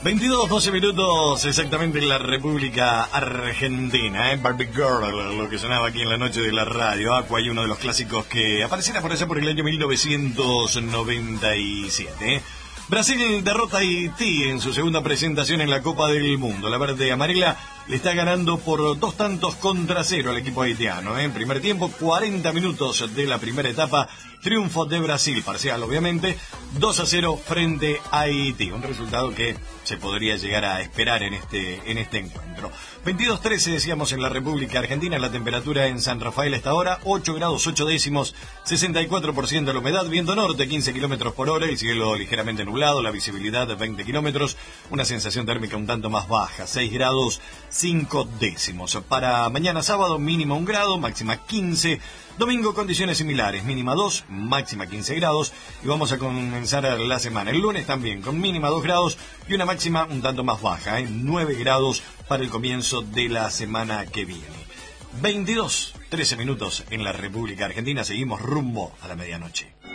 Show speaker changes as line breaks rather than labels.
22:12 minutos exactamente en la República Argentina, Barbie Girl, lo que sonaba aquí en la noche de la radio. Aqua, y uno de los clásicos que apareciera por allá por el año 1997. Brasil derrota a Haití en su segunda presentación en la Copa del Mundo. La verde amarela le está ganando por 2-0 al equipo haitiano. En primer tiempo, 40 minutos de la primera etapa, triunfo de Brasil, parcial obviamente, 2-0 frente a Haití. Un resultado que se podría llegar a esperar en este encuentro. 22:13 decíamos en la República Argentina, la temperatura en San Rafael hasta ahora, 8 grados 8 décimos, 64% la humedad, viento norte, 15 kilómetros por hora, el cielo ligeramente nublado, la visibilidad de 20 kilómetros, una sensación térmica un tanto más baja, 6 grados 5 décimos. Para mañana sábado, mínima 1 grado, máxima 15. Domingo, condiciones similares, mínima 2, máxima 15 grados. Y vamos a comenzar la semana el lunes también, con mínima 2 grados y una máxima un tanto más baja, 9 grados para el comienzo de la semana que viene. 22:13 minutos en la República Argentina, seguimos rumbo a la medianoche.